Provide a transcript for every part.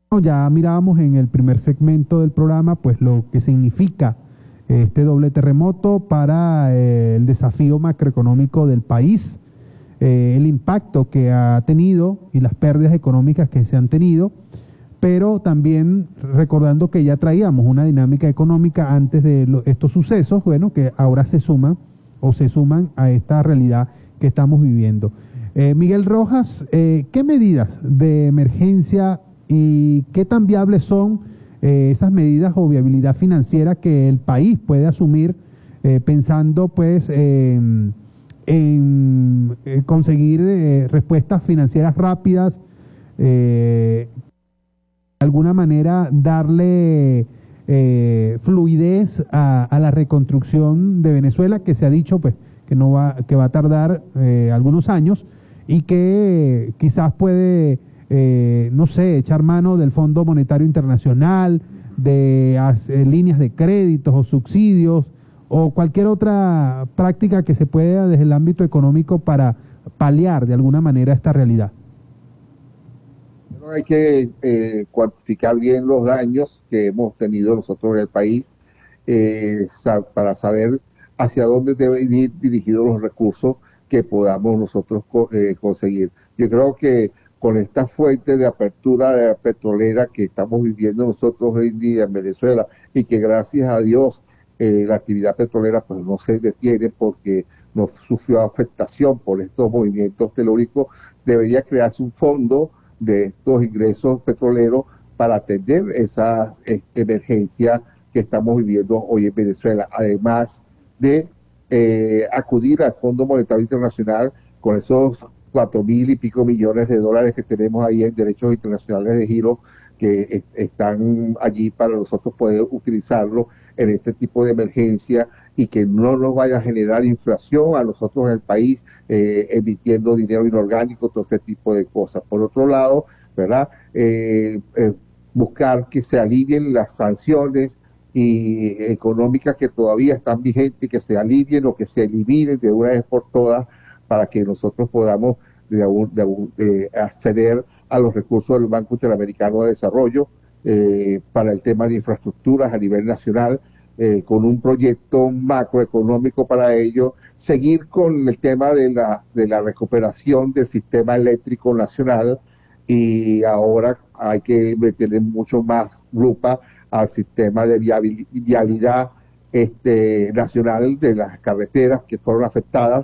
Ya mirábamos en el primer segmento del programa pues lo que significa este doble terremoto para el desafío macroeconómico del país, el impacto que ha tenido y las pérdidas económicas que se han tenido, pero también recordando que ya traíamos una dinámica económica antes de estos sucesos, bueno, que ahora se suman o se suman a esta realidad que estamos viviendo. Miguel Rojas, ¿qué medidas de emergencia y qué tan viables son esas medidas o viabilidad financiera que el país puede asumir pensando pues en conseguir respuestas financieras rápidas, de alguna manera darle fluidez a la reconstrucción de Venezuela, que se ha dicho pues que va a tardar algunos años y que quizás puede, no sé, echar mano del Fondo Monetario Internacional, de líneas de créditos o subsidios o cualquier otra práctica que se pueda desde el ámbito económico para paliar de alguna manera esta realidad? Bueno, hay que cuantificar bien los daños que hemos tenido nosotros en el país para saber hacia dónde deben ir dirigidos los recursos que podamos nosotros conseguir. Yo creo que con esta fuente de apertura petrolera que estamos viviendo nosotros hoy en día en Venezuela y que gracias a Dios la actividad petrolera pues no se detiene porque no sufrió afectación por estos movimientos telúricos, debería crearse un fondo de estos ingresos petroleros para atender esa emergencia que estamos viviendo hoy en Venezuela, además de acudir al Fondo Monetario Internacional con esos 4.000 y pico millones de dólares que tenemos ahí en derechos internacionales de giro que están allí para nosotros poder utilizarlo en este tipo de emergencia y que no nos vaya a generar inflación a nosotros en el país, emitiendo dinero inorgánico, todo este tipo de cosas. Por otro lado, ¿verdad? Buscar que se alivien las sanciones y económicas que todavía están vigentes, que se alivien o que se eliminen de una vez por todas para que nosotros podamos acceder a los recursos del Banco Interamericano de Desarrollo para el tema de infraestructuras a nivel nacional, con un proyecto macroeconómico para ello, seguir con el tema de la recuperación del sistema eléctrico nacional y ahora hay que meterle mucho más lupa al sistema de vialidad nacional de las carreteras que fueron afectadas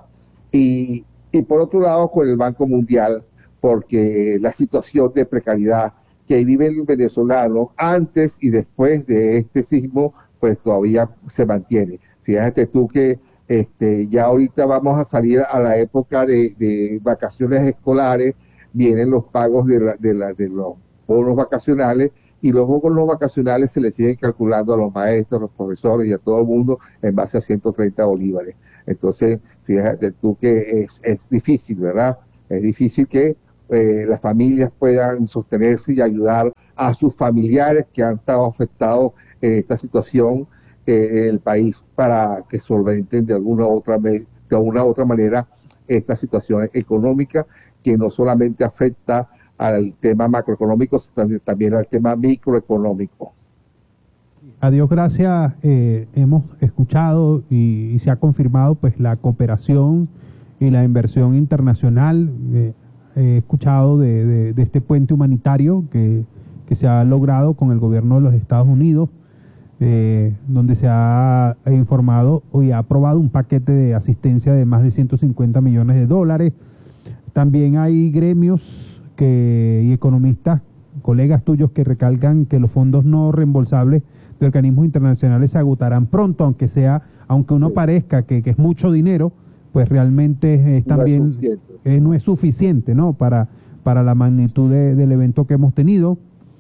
y por otro lado con el Banco Mundial, porque la situación de precariedad que vive el venezolano antes y después de este sismo, pues todavía se mantiene. Fíjate tú que ya ahorita vamos a salir a la época de vacaciones escolares, vienen los pagos de los bonos vacacionales y los bonos vacacionales se les siguen calculando a los maestros, a los profesores y a todo el mundo en base a 130 bolívares. Entonces, fíjate tú que es difícil, ¿verdad? Es difícil que las familias puedan sostenerse y ayudar a sus familiares que han estado afectados en esta situación en el país para que solventen de alguna u otra manera esta situación económica que no solamente afecta al tema macroeconómico, sino también al tema microeconómico. A Dios gracias, hemos escuchado y se ha confirmado pues la cooperación y la inversión internacional. He escuchado de este puente humanitario que se ha logrado con el gobierno de los Estados Unidos, donde se ha informado y ha aprobado un paquete de asistencia de más de 150 millones de dólares. También hay gremios y economistas, colegas tuyos, que recalcan que los fondos no reembolsables de organismos internacionales se agotarán pronto, aunque uno parezca que es mucho dinero, pues realmente es también no es suficiente, ¿no? Para la magnitud del evento que hemos tenido.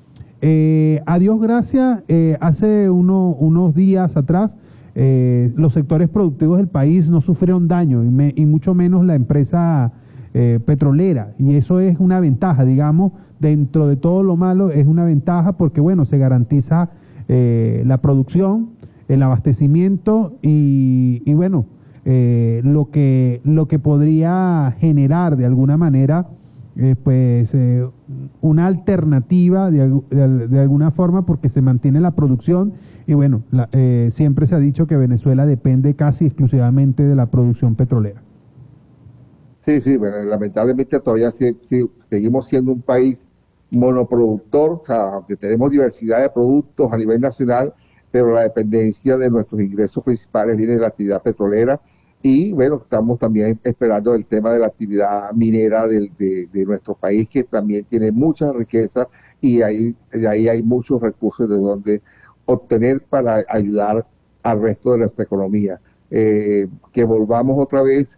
A Dios gracias, hace unos días atrás los sectores productivos del país no sufrieron daño y mucho menos la empresa petrolera, y eso es una ventaja, digamos, dentro de todo lo malo es una ventaja porque, bueno, se garantiza la producción, el abastecimiento y bueno, lo que podría generar de alguna manera una alternativa de alguna forma, porque se mantiene la producción y bueno, siempre se ha dicho que Venezuela depende casi exclusivamente de la producción petrolera. Sí, sí, bueno, lamentablemente todavía seguimos siendo un país monoproductor, o sea, aunque tenemos diversidad de productos a nivel nacional, pero la dependencia de nuestros ingresos principales viene de la actividad petrolera. Y bueno, estamos también esperando el tema de la actividad minera de nuestro país, que también tiene mucha riqueza y ahí hay muchos recursos de donde obtener para ayudar al resto de nuestra economía. Que volvamos otra vez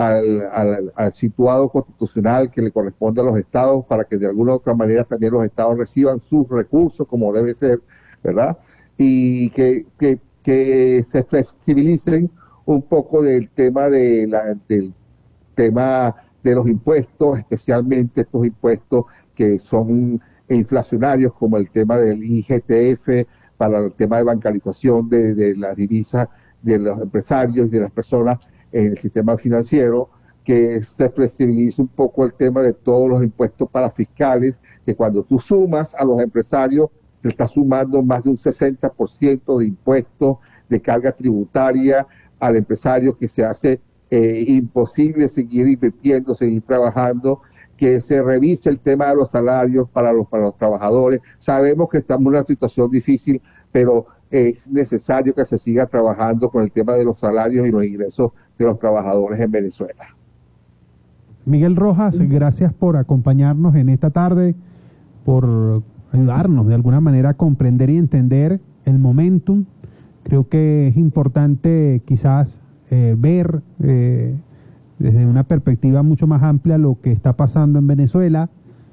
al situado constitucional que le corresponde a los estados, para que de alguna u otra manera también los estados reciban sus recursos como debe ser, ¿verdad? Y que se flexibilicen un poco del tema del tema de los impuestos, especialmente estos impuestos que son inflacionarios, como el tema del IGTF, para el tema de bancarización de las divisas de los empresarios y de las personas en el sistema financiero, que se flexibilice un poco el tema de todos los impuestos parafiscales, que cuando tú sumas a los empresarios, se está sumando más de un 60% de impuestos de carga tributaria al empresario, que se hace imposible seguir invirtiendo, seguir trabajando, que se revise el tema de los salarios para los trabajadores. Sabemos que estamos en una situación difícil, pero es necesario que se siga trabajando con el tema de los salarios y los ingresos de los trabajadores en Venezuela. Miguel Rojas, gracias por acompañarnos en esta tarde, por ayudarnos de alguna manera a comprender y entender el momentum. Creo que es importante quizás ver desde una perspectiva mucho más amplia lo que está pasando en Venezuela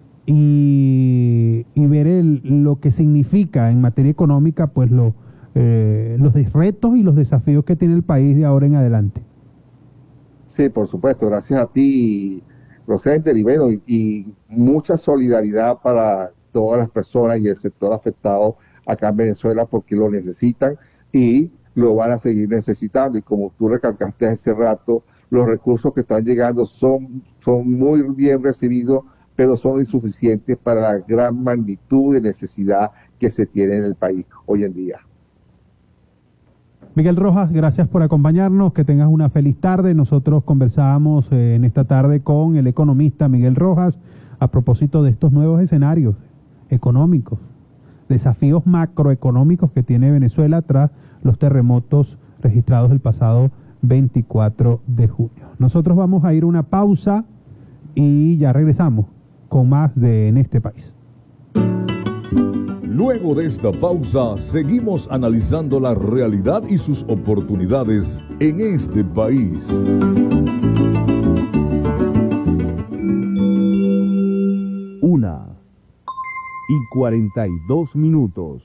y ver lo que significa en materia económica, pues los retos y los desafíos que tiene el país de ahora en adelante. Sí, por supuesto, gracias a ti, Rosender, y bueno, y mucha solidaridad para todas las personas y el sector afectado acá en Venezuela, porque lo necesitan y lo van a seguir necesitando. Y como tú recalcaste hace rato, los recursos que están llegando son muy bien recibidos, pero son insuficientes para la gran magnitud de necesidad que se tiene en el país hoy en día. Miguel Rojas, gracias por acompañarnos, que tengas una feliz tarde. Nosotros conversábamos en esta tarde con el economista Miguel Rojas a propósito de estos nuevos escenarios económicos, desafíos macroeconómicos que tiene Venezuela tras los terremotos registrados el pasado 24 de junio. Nosotros vamos a ir a una pausa y ya regresamos con más de En este país. Luego de esta pausa, seguimos analizando la realidad y sus oportunidades en este país. 1:42.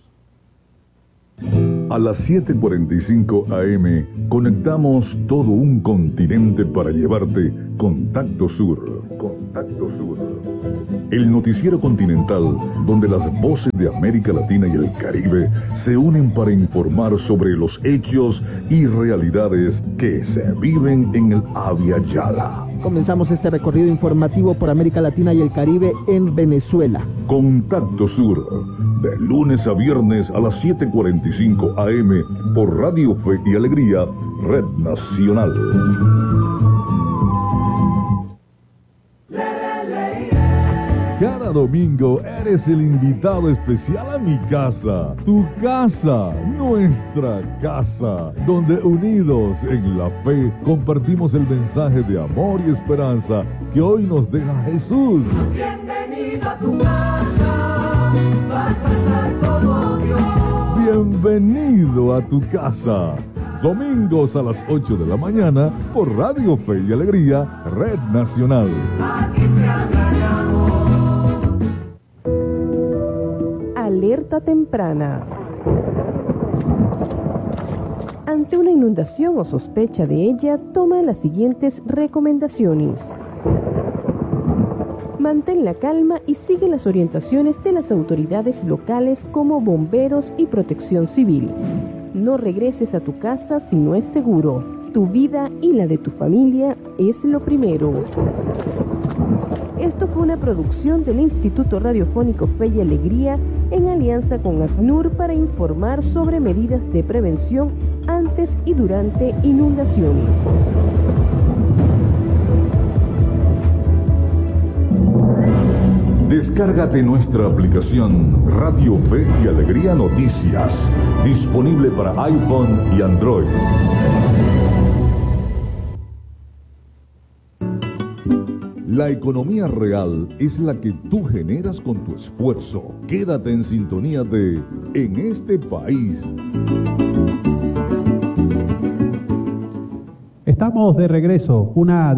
A las 7:45 AM conectamos todo un continente para llevarte Contacto Sur. Contacto Sur. El noticiero continental donde las voces de América Latina y el Caribe se unen para informar sobre los hechos y realidades que se viven en el Abya Yala. Comenzamos este recorrido informativo por América Latina y el Caribe en Venezuela. Contacto Sur, de lunes a viernes a las 7:45 AM por Radio Fe y Alegría, Red Nacional. Cada domingo eres el invitado especial a mi casa, tu casa, nuestra casa, donde unidos en la fe compartimos el mensaje de amor y esperanza que hoy nos deja Jesús. Bienvenido a tu casa, vas a estar como Dios. Bienvenido a tu casa. Domingos a las 8 de la mañana por Radio Fe y Alegría, Red Nacional. Aquí se habla de amor. Alerta temprana. Ante una inundación o sospecha de ella, toma las siguientes recomendaciones. Mantén la calma y sigue las orientaciones de las autoridades locales como bomberos y protección civil. No regreses a tu casa si no es seguro. Tu vida y la de tu familia es lo primero. Esto fue una producción del Instituto Radiofónico Fe y Alegría en alianza con ACNUR para informar sobre medidas de prevención antes y durante inundaciones. Descárgate nuestra aplicación Radio Fe y Alegría Noticias, disponible para iPhone y Android. La economía real es la que tú generas con tu esfuerzo. Quédate en sintonía de En este país. Estamos de regreso,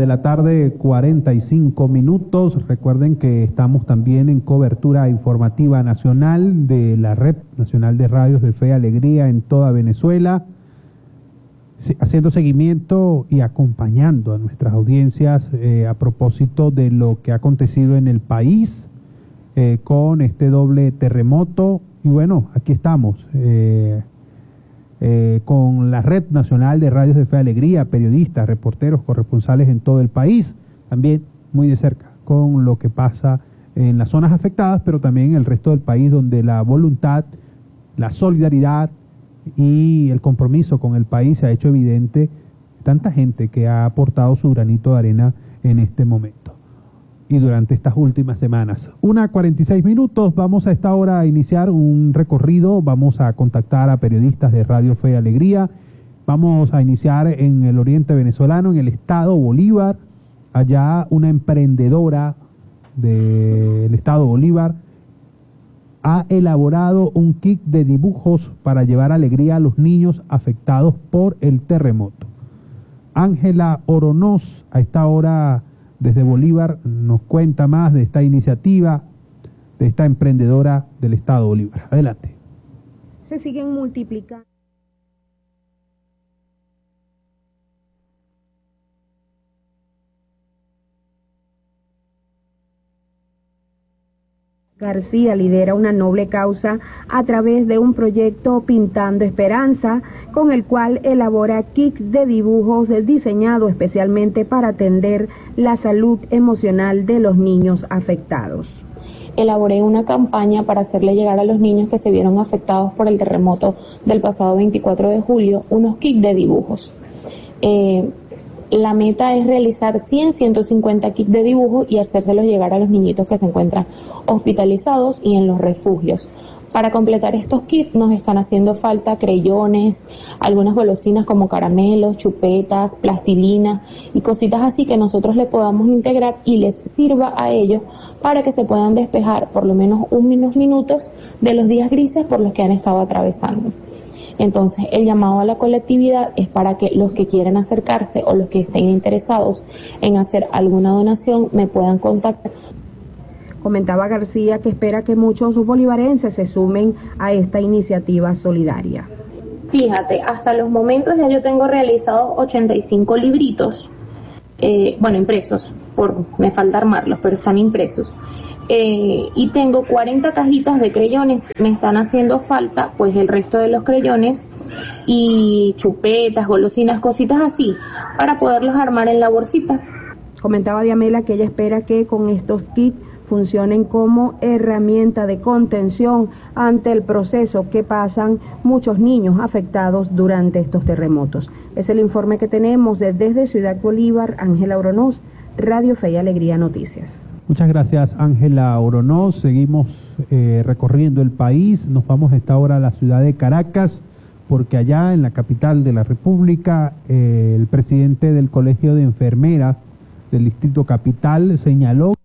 1:45 p.m. Recuerden que estamos también en cobertura informativa nacional de la Red Nacional de Radios de Fe y Alegría en toda Venezuela, haciendo seguimiento y acompañando a nuestras audiencias a propósito de lo que ha acontecido en el país con este doble terremoto. Y bueno, aquí estamos con la Red Nacional de Radios de Fe y Alegría, periodistas, reporteros, corresponsales en todo el país, también muy de cerca con lo que pasa en las zonas afectadas, pero también en el resto del país, donde la voluntad, la solidaridad y el compromiso con el país se ha hecho evidente. Tanta gente que ha aportado su granito de arena en este momento y durante estas últimas semanas. 1:46 p.m, vamos a esta hora a iniciar un recorrido, vamos a contactar a periodistas de Radio Fe y Alegría, vamos a iniciar en el oriente venezolano, en el estado Bolívar. Allá una emprendedora del estado Bolívar ha elaborado un kit de dibujos para llevar alegría a los niños afectados por el terremoto. Ángela Oronoz, a esta hora desde Bolívar, nos cuenta más de esta iniciativa, de esta emprendedora del estado Bolívar. Adelante. Se siguen multiplicando. García lidera una noble causa a través de un proyecto Pintando Esperanza, con el cual elabora kits de dibujos diseñados especialmente para atender la salud emocional de los niños afectados. Elaboré una campaña para hacerle llegar a los niños que se vieron afectados por el terremoto del pasado 24 de julio unos kits de dibujos. La meta es realizar 150 kits de dibujo y hacérselos llegar a los niñitos que se encuentran hospitalizados y en los refugios. Para completar estos kits nos están haciendo falta creyones, algunas golosinas como caramelos, chupetas, plastilina y cositas así que nosotros le podamos integrar y les sirva a ellos para que se puedan despejar por lo menos unos minutos de los días grises por los que han estado atravesando. Entonces, el llamado a la colectividad es para que los que quieran acercarse o los que estén interesados en hacer alguna donación me puedan contactar. Comentaba García que espera que muchos bolivarenses se sumen a esta iniciativa solidaria. Fíjate, hasta los momentos ya yo tengo realizados 85 libritos, impresos, me falta armarlos, pero están impresos. Y tengo 40 cajitas de creyones. Me están haciendo falta pues el resto de los creyones y chupetas, golosinas, cositas así para poderlos armar en la bolsita. Comentaba Diamela que ella espera que con estos kits funcionen como herramienta de contención ante el proceso que pasan muchos niños afectados durante estos terremotos. Es el informe que tenemos desde Ciudad Bolívar. Ángela Oronoz, Radio Fe y Alegría Noticias. Muchas gracias, Ángela Oronoz. Seguimos recorriendo el país. Nos vamos a esta hora a la ciudad de Caracas, porque allá en la capital de la República, el presidente del Colegio de Enfermeras del Distrito Capital señaló